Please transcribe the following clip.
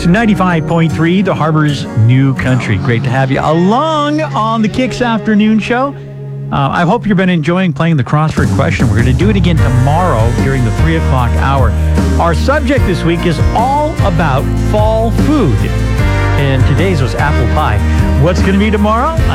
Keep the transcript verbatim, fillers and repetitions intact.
Kicks ninety-five point three, the Harbor's New Country. Great to have you along on the Kicks Afternoon Show. Uh, I hope you've been enjoying playing the crossword question. We're going to do it again tomorrow during the three o'clock hour. Our subject this week is all about fall food. And today's was apple pie. What's going to be tomorrow?